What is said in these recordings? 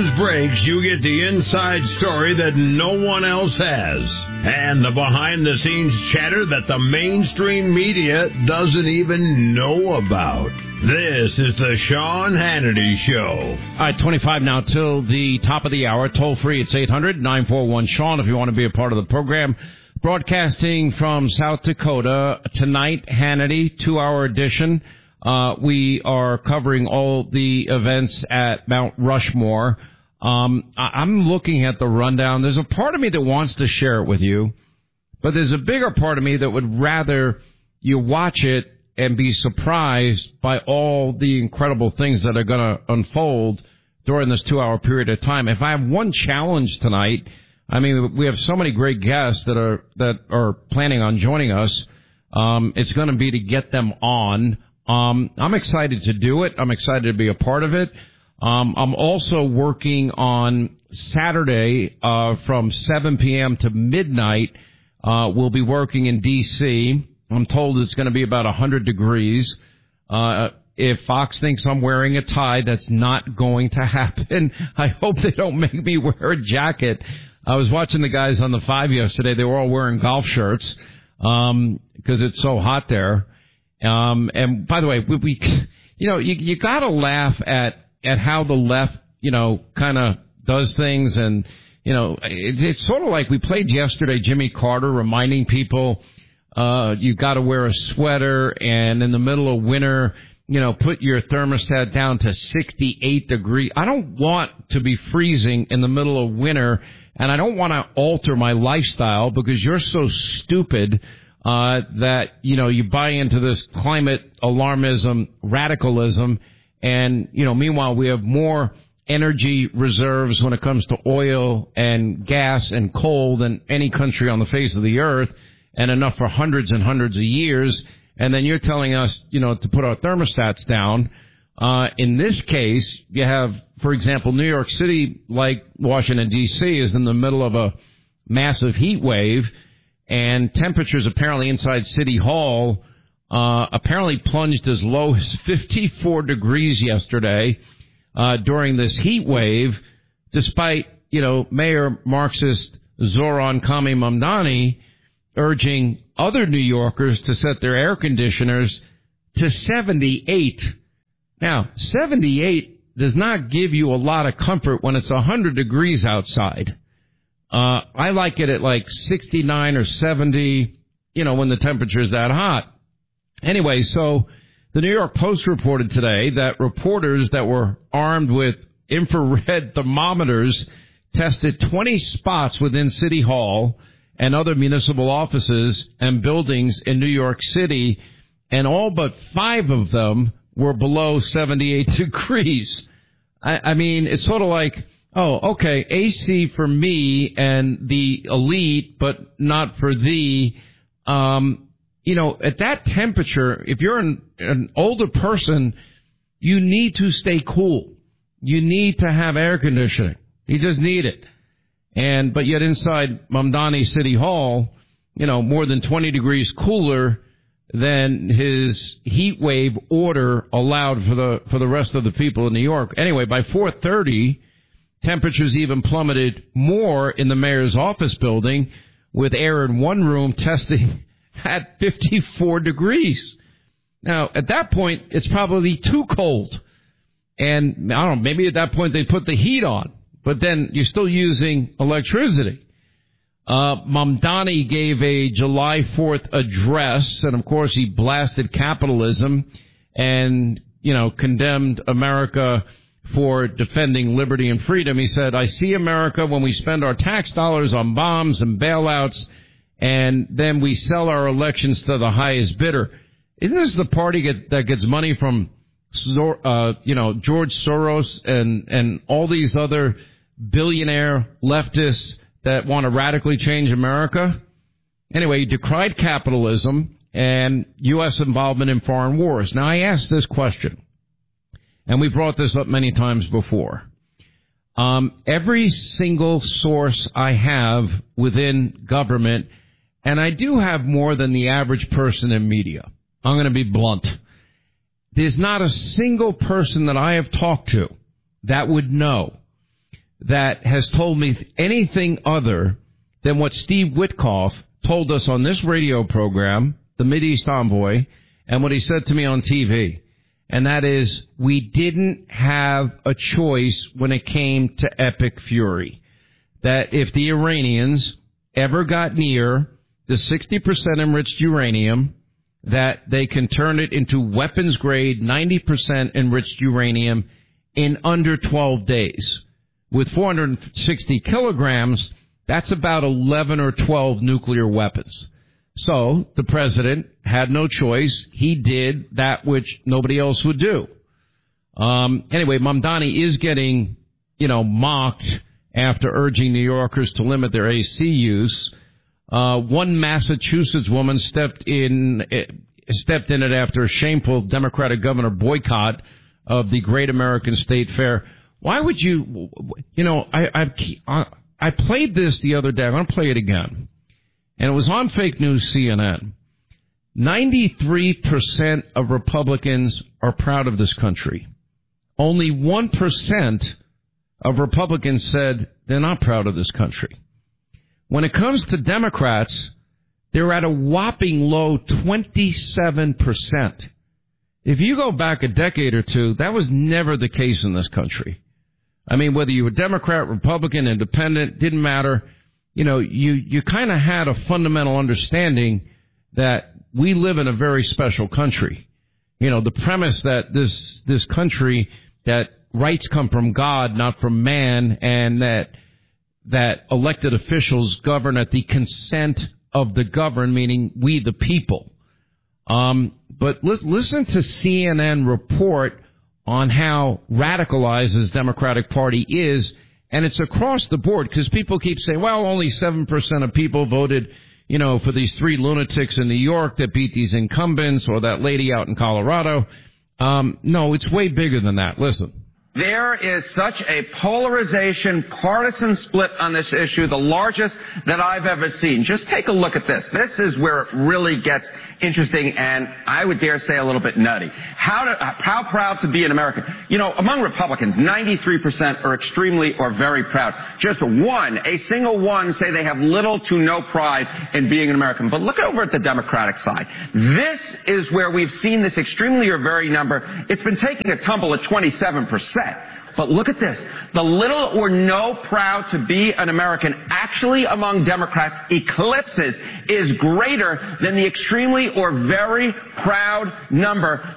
news breaks, you get the inside story that no one else has. And the behind-the-scenes chatter that the mainstream media doesn't even know about. This is the Sean Hannity Show. All right, 25 now till the top of the hour. Toll free, it's 800-941-SEAN if you want to be a part of the program. Broadcasting from South Dakota tonight, Hannity, 2-hour edition. We are covering all the events at Mount Rushmore. I'm looking at the rundown. There's a part of me that wants to share it with you, but there's a bigger part of me that would rather you watch it and be surprised by all the incredible things that are going to unfold during this 2-hour period of time. If I have one challenge tonight, I mean, we have so many great guests that are planning on joining us. It's going to be to get them on. I'm excited to do it. I'm excited to be a part of it. I'm also working on Saturday from 7 p.m. to midnight. We'll be working in D.C. I'm told it's going to be about 100 degrees. If Fox thinks I'm wearing a tie, that's not going to happen. I hope they don't make me wear a jacket. I was watching the guys on the 5 yesterday. They were all wearing golf shirts because it's so hot there. And by the way, you got to laugh at how the left, kind of does things. And, it's sort of like we played yesterday, Jimmy Carter reminding people, you got to wear a sweater, and in the middle of winter, put your thermostat down to 68 degrees. I don't want to be freezing in the middle of winter, and I don't want to alter my lifestyle because you're so stupid that, you buy into this climate alarmism, radicalism, and, meanwhile, we have more energy reserves when it comes to oil and gas and coal than any country on the face of the earth, and enough for hundreds and hundreds of years. And then you're telling us, to put our thermostats down. In this case, you have, for example, New York City, like Washington, D.C., is in the middle of a massive heat wave. And temperatures apparently inside City Hall apparently plunged as low as 54 degrees yesterday during this heat wave, despite, Mayor Marxist Zoran Mamdani urging other New Yorkers to set their air conditioners to 78. Now, 78 does not give you a lot of comfort when it's 100 degrees outside. I like it at like 69 or 70, when the temperature is that hot. Anyway, so the New York Post reported today that reporters that were armed with infrared thermometers tested 20 spots within City Hall and other municipal offices and buildings in New York City, and all but 5 of them were below 78 degrees. I mean, it's sort of like, oh, okay, AC for me and the elite, but not for thee. At that temperature, if you're an older person, you need to stay cool. You need to have air conditioning. You just need it. But yet inside Mamdani City Hall, more than 20 degrees cooler than his heat wave order allowed for the rest of the people in New York. Anyway, by 4:30, temperatures even plummeted more in the mayor's office building, with air in one room testing at 54 degrees. Now, at that point, it's probably too cold. And I don't know, maybe at that point they put the heat on. But then you're still using electricity. Mamdani gave a July 4th address, and of course he blasted capitalism and, condemned America for defending liberty and freedom. He said, I see America when we spend our tax dollars on bombs and bailouts, and then we sell our elections to the highest bidder. Isn't this the party that gets money from, George Soros and all these other billionaire leftists that want to radically change America? Anyway, he decried capitalism and U.S. involvement in foreign wars. Now, I asked this question, and we brought this up many times before. Every single source I have within government, and I do have more than the average person in media. I'm going to be blunt. There's not a single person that I have talked to that would know that has told me anything other than what Steve Witkoff told us on this radio program, the Mideast Envoy, and what he said to me on TV. And that is, we didn't have a choice when it came to epic fury. That if the Iranians ever got near the 60% enriched uranium, that they can turn it into weapons-grade 90% enriched uranium in under 12 days. With 460 kilograms, that's about 11 or 12 nuclear weapons. So the president had no choice. He did that which nobody else would do. Anyway, Mamdani is getting, mocked after urging New Yorkers to limit their AC use. One Massachusetts woman stepped in it after a shameful Democratic governor boycott of the Great American State Fair. Why would you, I played this the other day. I'm going to play it again. And it was on fake news CNN. 93% of Republicans are proud of this country. Only 1% of Republicans said they're not proud of this country. When it comes to Democrats, they're at a whopping low 27%. If you go back a decade or two, that was never the case in this country. I mean, whether you were Democrat, Republican, Independent, didn't matter. You kind of had a fundamental understanding that we live in a very special country. The premise that this country, that rights come from God, not from man, and that elected officials govern at the consent of the governed, meaning we the people. But listen to CNN report on how radicalized this Democratic Party is. And it's across the board, because people keep saying, well, only 7% of people voted, for these three lunatics in New York that beat these incumbents, or that lady out in Colorado. No, it's way bigger than that. Listen. There is such a polarization, partisan split on this issue, the largest that I've ever seen. Just take a look at this. This is where it really gets interesting, and I would dare say a little bit nutty. How proud to be an American? Among Republicans, 93% are extremely or very proud. Just a single one, say they have little to no pride in being an American. But look over at the Democratic side. This is where we've seen this extremely or very number. It's been taking a tumble at 27%. But look at this. The little or no proud to be an American actually among Democrats eclipses, is greater than the extremely or very proud number.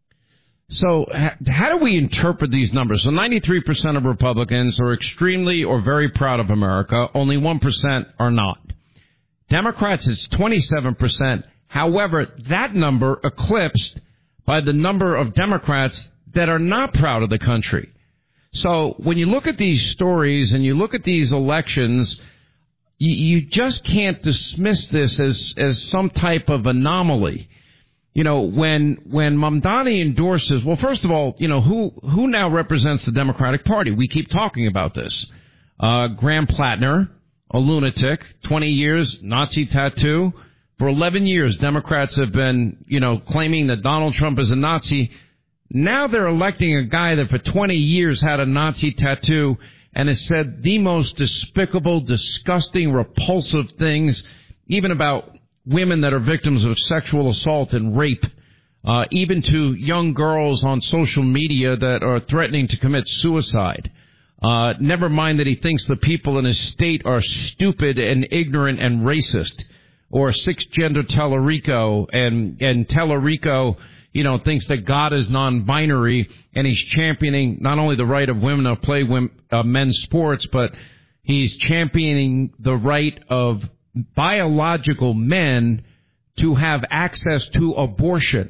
So how do we interpret these numbers? So 93% of Republicans are extremely or very proud of America. Only 1% are not. Democrats, it's 27%. However, that number eclipsed by the number of Democrats that are not proud of the country. So when you look at these stories and you look at these elections, you just can't dismiss this as some type of anomaly. When Mamdani endorses, well, first of all, who now represents the Democratic Party? We keep talking about this. Graham Plattner, a lunatic, 20 years, Nazi tattoo. For 11 years, Democrats have been, claiming that Donald Trump is a Nazi. Now they're electing a guy that for 20 years had a Nazi tattoo and has said the most despicable, disgusting, repulsive things, even about women that are victims of sexual assault and rape, even to young girls on social media that are threatening to commit suicide. Never mind that he thinks the people in his state are stupid and ignorant and racist, or six-gender Tellerico, and Tellerico thinks that God is non-binary, and he's championing not only the right of women to play men's sports, but he's championing the right of biological men to have access to abortion.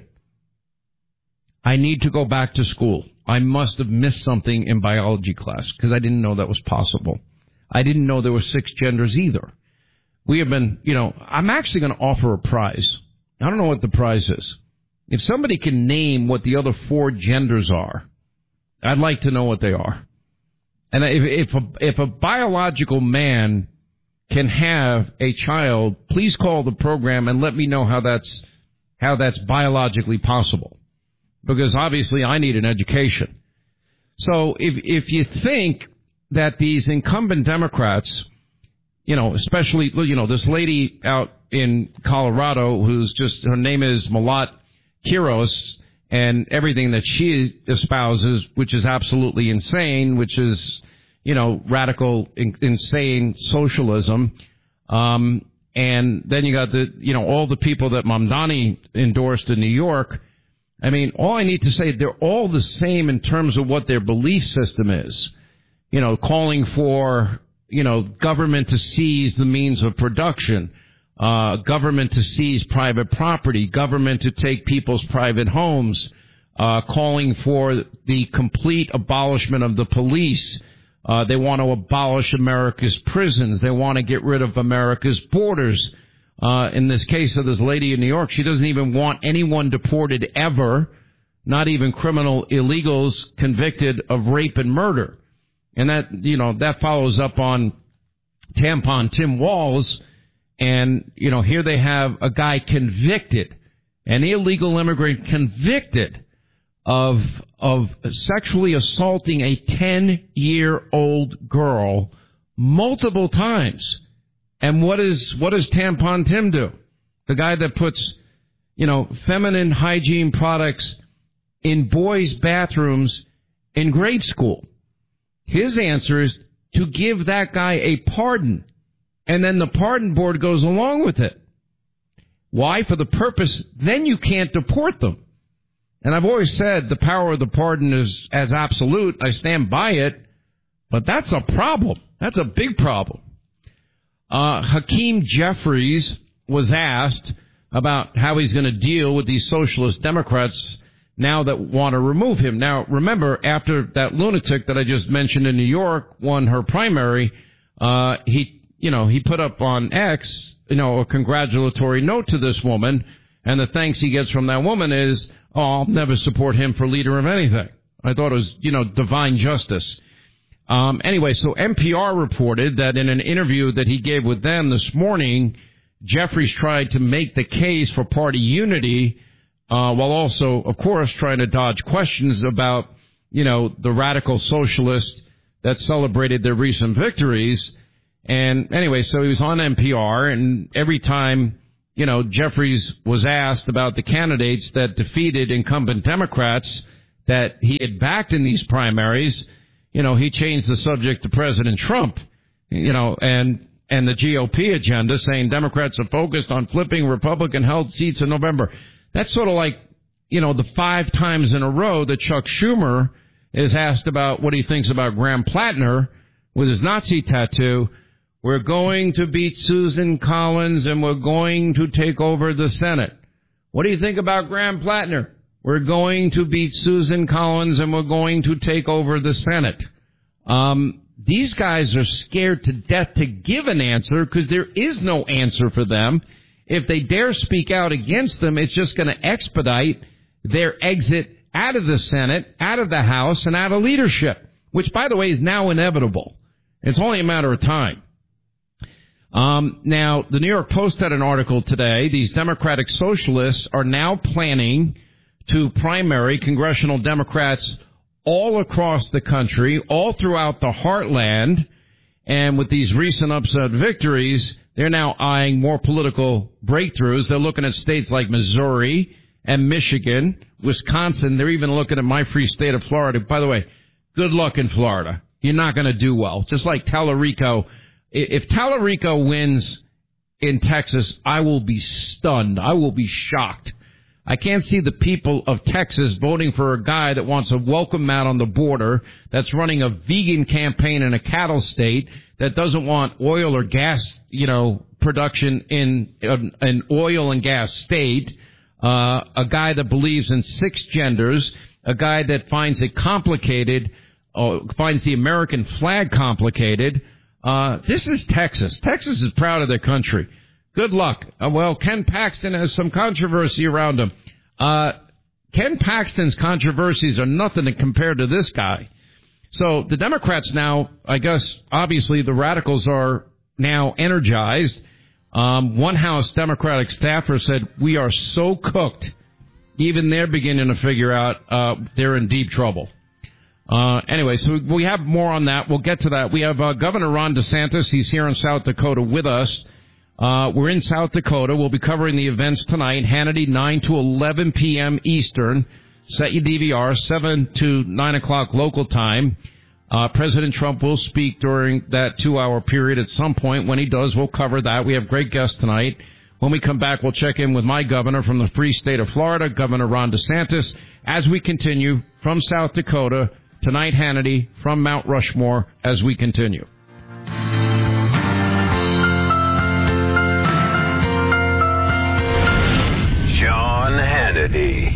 I need to go back to school. I must have missed something in biology class, because I didn't know that was possible. I didn't know there were six genders either. We have been, I'm actually going to offer a prize. I don't know what the prize is. If somebody can name what the other four genders are, I'd like to know what they are. And if a biological man can have a child, please call the program and let me know how that's biologically possible. Because obviously I need an education. So if you think that these incumbent Democrats, especially, this lady out in Colorado her name is Malat Quiros, and everything that she espouses, which is absolutely insane, which is, radical, insane socialism. And then you got all the people that Mamdani endorsed in New York. I mean, all I need to say, they're all the same in terms of what their belief system is. Calling for, government to seize the means of production, government to seize private property, government to take people's private homes, calling for the complete abolishment of the police. They want to abolish America's prisons. They want to get rid of America's borders. In this case of this lady in New York, she doesn't even want anyone deported ever, not even criminal illegals convicted of rape and murder. And that follows up on Tampon Tim Walz. And, here they have a guy convicted, an illegal immigrant convicted of sexually assaulting a 10-year-old girl multiple times. And what does Tampon Tim do? The guy that puts, feminine hygiene products in boys' bathrooms in grade school. His answer is to give that guy a pardon. And then the pardon board goes along with it. Why? For the purpose, then you can't deport them. And I've always said the power of the pardon is as absolute. I stand by it. But that's a problem. That's a big problem. Hakeem Jeffries was asked about how he's going to deal with these socialist Democrats now that want to remove him. Now, remember, after that lunatic that I just mentioned in New York won her primary, he put up on X, a congratulatory note to this woman, and the thanks he gets from that woman is, I'll never support him for leader of anything. I thought it was, divine justice. Anyway, so NPR reported that in an interview that he gave with them this morning, Jeffries tried to make the case for party unity, while also, of course, trying to dodge questions about, the radical socialists that celebrated their recent victories. And anyway, so he was on NPR, and every time, Jeffries was asked about the candidates that defeated incumbent Democrats that he had backed in these primaries, he changed the subject to President Trump, and the GOP agenda, saying Democrats are focused on flipping Republican-held seats in November. That's sort of like, the 5 times in a row that Chuck Schumer is asked about what he thinks about Graham Plattner with his Nazi tattoo. We're going to beat Susan Collins and we're going to take over the Senate. What do you think about Graham Plattner? We're going to beat Susan Collins and we're going to take over the Senate. These guys are scared to death to give an answer because there is no answer for them. If they dare speak out against them, it's just going to expedite their exit out of the Senate, out of the House, and out of leadership, which, by the way, is now inevitable. It's only a matter of time. Now, the New York Post had an article today. These Democratic Socialists are now planning to primary congressional Democrats all across the country, all throughout the heartland. And with these recent upset victories, they're now eyeing more political breakthroughs. They're looking at states like Missouri and Michigan, Wisconsin. They're even looking at my free state of Florida. By the way, good luck in Florida. You're not going to do well. Just like Tallarico. If Tallarico wins in Texas, I will be stunned. I will be shocked. I can't see the people of Texas voting for a guy that wants a welcome mat on the border, that's running a vegan campaign in a cattle state, that doesn't want oil or gas, production in an oil and gas state, a guy that believes in 6 genders, a guy that finds it complicated, finds the American flag complicated. This is Texas. Texas is proud of their country. Good luck. Well, Ken Paxton has some controversy around him. Ken Paxton's controversies are nothing to compare to this guy. So the Democrats now, I guess, obviously the radicals are now energized. One House Democratic staffer said, we are so cooked. Even they're beginning to figure out they're in deep trouble. Anyway, so we have more on that. We'll get to that. We have Governor Ron DeSantis. He's here in South Dakota with us. We're in South Dakota. We'll be covering the events tonight. Hannity, 9 to 11 p.m. Eastern. Set your DVR, 7 to 9 o'clock local time. President Trump will speak during that 2-hour period at some point. When he does, we'll cover that. We have great guests tonight. When we come back, we'll check in with my governor from the free state of Florida, Governor Ron DeSantis, as we continue from South Dakota. Tonight, Hannity from Mount Rushmore as we continue. Sean Hannity.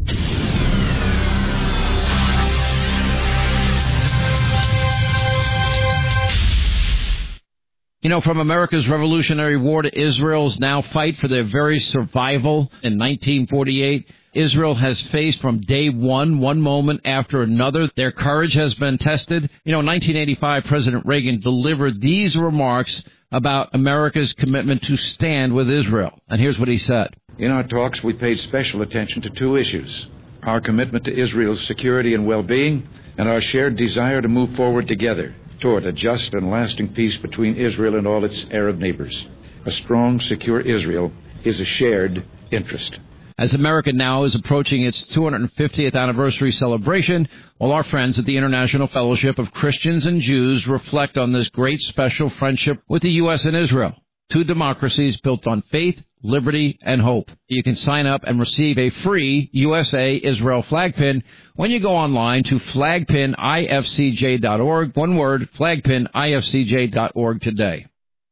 You know, from America's Revolutionary War to Israel's now fight for their very survival in 1948, Israel has faced from day one moment after another. Their courage has been tested. You know, in 1985, President Reagan delivered these remarks about America's commitment to stand with Israel. And here's what he said. In our talks, we paid special attention to two issues: our commitment to Israel's security and well-being, and our shared desire to move forward together toward a just and lasting peace between Israel and all its Arab neighbors. A strong, secure Israel is a shared interest. As America now is approaching its 250th anniversary celebration, all our friends at the International Fellowship of Christians and Jews reflect on this great special friendship with the U.S. and Israel, two democracies built on faith, liberty, and hope. You can sign up and receive a free USA Israel flag pin when you go online to flagpinifcj.org. One word, flagpinifcj.org today.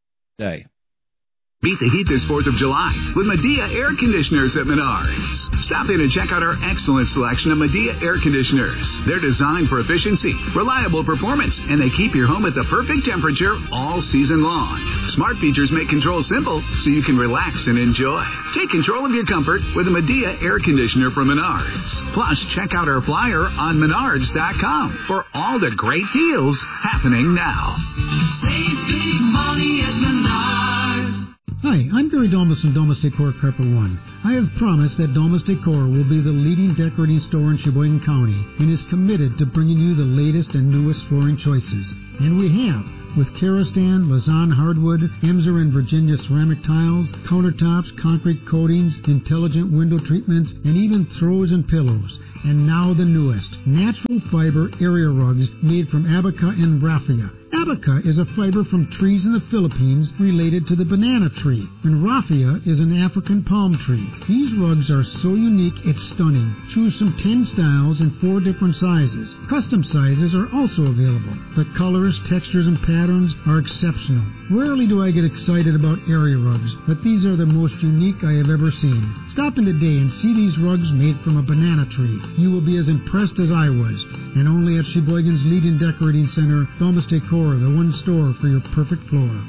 Beat the heat this 4th of July with Medea air conditioners at Menards. Stop in and check out our excellent selection of Medea air conditioners. They're designed for efficiency, reliable performance, and they keep your home at the perfect temperature all season long. Smart features make control simple so you can relax and enjoy. Take control of your comfort with a Medea air conditioner from Menards. Plus, check out our flyer on Menards.com for all the great deals happening now. Save big money at Menards. Hi, I'm Gary Domus from Domus Decor Carpet One. I have promised that Domus Decor will be the leading decorating store in Sheboygan County and is committed to bringing you the latest and newest flooring choices. And we have, with Karastan, Lausanne hardwood, Emser and Virginia ceramic tiles, countertops, concrete coatings, intelligent window treatments, and even throws and pillows. And now the newest, natural fiber area rugs made from abaca and raffia. Abaca is a fiber from trees in the Philippines related to the banana tree, and raffia is an African palm tree. These rugs are so unique it's stunning. Choose from 10 styles in 4 different sizes. Custom sizes are also available. The colors, textures, and patterns are exceptional. Rarely do I get excited about area rugs, but these are the most unique I have ever seen. Stop in today and see these rugs made from a banana tree. You will be as impressed as I was. And only at Sheboygan's leading decorating center, Domus Decor, the one store for your perfect floor.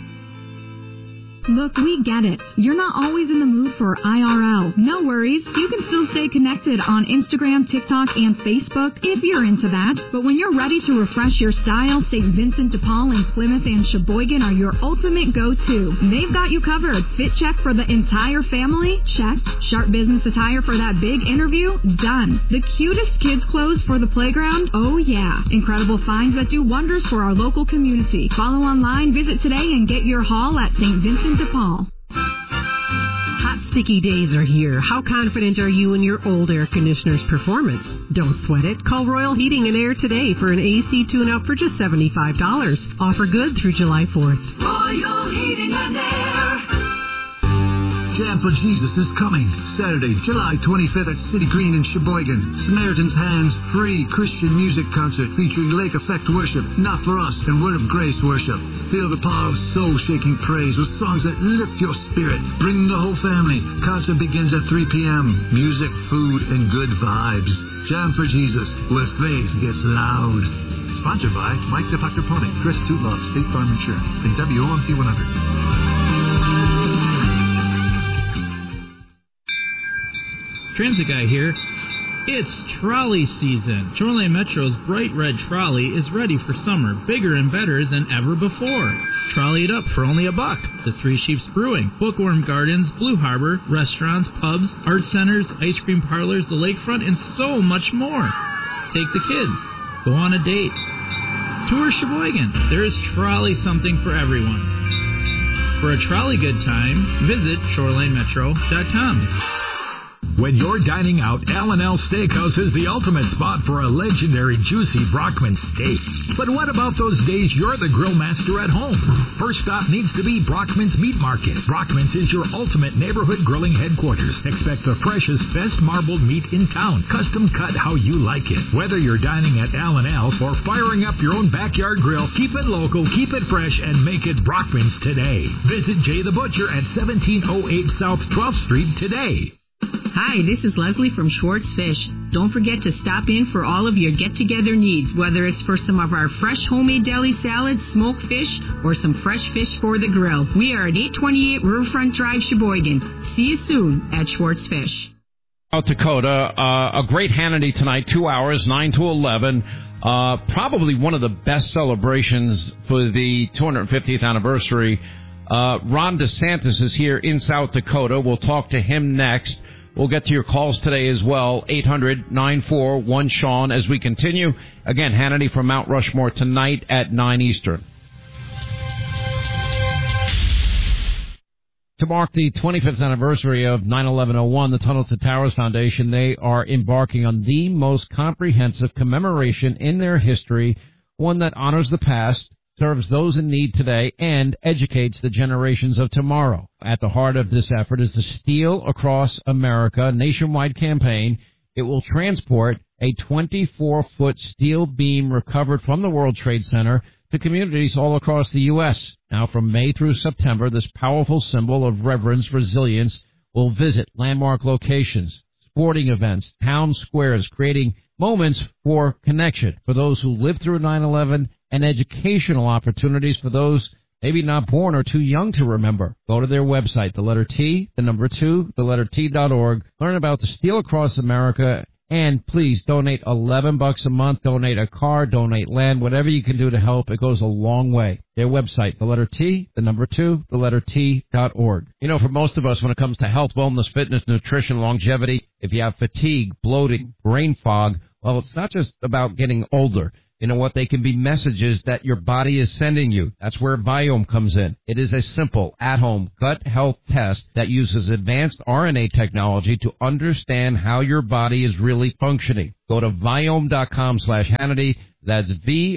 Look, we get it. You're not always in the mood for IRL. No worries. You can still stay connected on Instagram, TikTok, and Facebook if you're into that. But when you're ready to refresh your style, St. Vincent de Paul and Plymouth and Sheboygan are your ultimate go-to. They've got you covered. Fit check for the entire family? Check. Sharp business attire for that big interview? Done. The cutest kids' clothes for the playground? Oh, yeah. Incredible finds that do wonders for our local community. Follow online, visit today, and get your haul at St. Vincent de Paul. Hot, sticky days are here. How confident are you in your old air conditioner's performance? Don't sweat it. Call Royal Heating and Air today for an AC tune-up for just $75. Offer good through July 4th. Royal Heating and Air. Jam for Jesus is coming Saturday, July 25th at City Green in Sheboygan. Samaritan's Hands free Christian music concert featuring Lake Effect worship, Not For Us, and Word of Grace worship. Feel the power of soul-shaking praise with songs that lift your spirit. Bring the whole family. Concert begins at 3 p.m. Music, food, and good vibes. Jam for Jesus, where faith gets loud. Sponsored by Mike DePactoponic, Chris Tutlove, State Farm Insurance, and WOMT 100. Transit Guy here. It's trolley season. Shoreline Metro's bright red trolley is ready for summer, bigger and better than ever before. Trolley it up for only $1 to Three Sheeps Brewing, Bookworm Gardens, Blue Harbor, restaurants, pubs, art centers, ice cream parlors, the lakefront, and so much more. Take the kids. Go on a date. Tour Sheboygan. There is trolley something for everyone. For a trolley good time, visit ShorelineMetro.com. When you're dining out, L&L Steakhouse is the ultimate spot for a legendary juicy Brockman steak. But what about those days you're the grill master at home? First stop needs to be Brockman's Meat Market. Brockman's is your ultimate neighborhood grilling headquarters. Expect the freshest, best marbled meat in town, custom cut how you like it. Whether you're dining at L&L's or firing up your own backyard grill, keep it local, keep it fresh, and make it Brockman's today. Visit Jay the Butcher at 1708 South 12th Street today. Hi, this is Leslie from Schwartz Fish. Don't forget to stop in for all of your get-together needs, whether it's for some of our fresh homemade deli salads, smoked fish, or some fresh fish for the grill. We are at 828 Riverfront Drive, Sheboygan. See you soon at Schwartz Fish. South Dakota, a great Hannity tonight, 2 hours, 9 to 11. Probably one of the best celebrations for the 250th anniversary. Ron DeSantis is here in South Dakota. We'll talk to him next. We'll get to your calls today as well, 800-941-SEAN, as we continue. Again, Hannity from Mount Rushmore tonight at 9 Eastern. To mark the 25th anniversary of 9/11/01, the Tunnel to Towers Foundation, they are embarking on the most comprehensive commemoration in their history, one that honors the past, serves those in need today, and educates the generations of tomorrow. At the heart of this effort is the Steel Across America nationwide campaign. It will transport a 24-foot steel beam recovered from the World Trade Center to communities all across the U.S. Now, from May through September, this powerful symbol of reverence, resilience, will visit landmark locations, sporting events, town squares, creating moments for connection for those who lived through 9/11 and educational opportunities for those maybe not born or too young to remember. Go to their website, the letter T, the number 2, the letter T.org. Learn about the Steel Across America, and please donate $11 a month. Donate a car, donate land, whatever you can do to help. It goes a long way. Their website, the letter T, the number 2, the letter T.org. You know, for most of us, when it comes to health, wellness, fitness, nutrition, longevity, if you have fatigue, bloating, brain fog, well, it's not just about getting older. You know what? They can be messages that your body is sending you. That's where Viome comes in. It is a simple, at-home gut health test that uses advanced RNA technology to understand how your body is really functioning. Go to Viome.com/Hannity. That's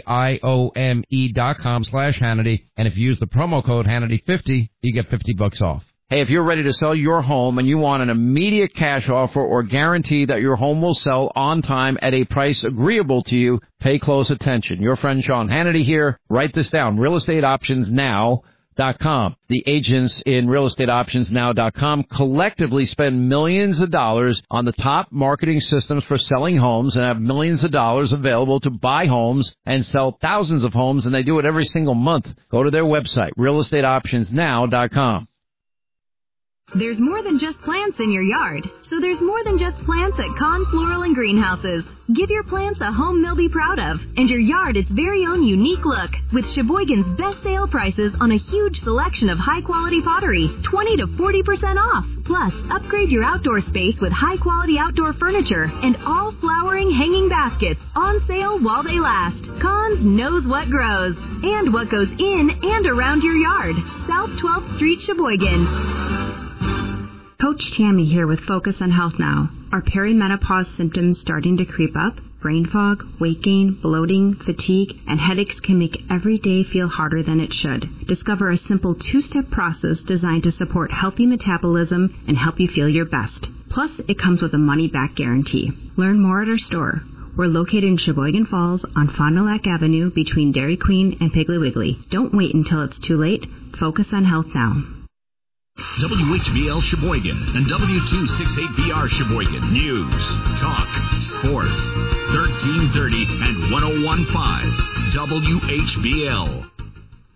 VIOME.com/Hannity. And if you use the promo code Hannity50, you get $50 off. Hey, if you're ready to sell your home and you want an immediate cash offer or guarantee that your home will sell on time at a price agreeable to you, pay close attention. Your friend Sean Hannity here. Write this down, realestateoptionsnow.com. The agents in realestateoptionsnow.com collectively spend millions of dollars on the top marketing systems for selling homes and have millions of dollars available to buy homes and sell thousands of homes, and they do it every single month. Go to their website, realestateoptionsnow.com. There's more than just plants in your yard, so there's more than just plants at Kahn Floral and Greenhouses. Give your plants a home they'll be proud of, and your yard its very own unique look, with Sheboygan's best sale prices on a huge selection of high-quality pottery, 20 to 40% off. Plus, upgrade your outdoor space with high-quality outdoor furniture and all flowering hanging baskets on sale while they last. Kahn's knows what grows and what goes in and around your yard. South 12th Street, Sheboygan. Coach Tammy here with Focus on Health Now. Are perimenopause symptoms starting to creep up? Brain fog, weight gain, bloating, fatigue, and headaches can make every day feel harder than it should. Discover a simple 2-step process designed to support healthy metabolism and help you feel your best. Plus, it comes with a money-back guarantee. Learn more at our store. We're located in Sheboygan Falls on Fond du Lac Avenue between Dairy Queen and Piggly Wiggly. Don't wait until it's too late. Focus on health now. WHBL Sheboygan and W268BR Sheboygan. News, talk, sports. 1330 and 1015. WHBL.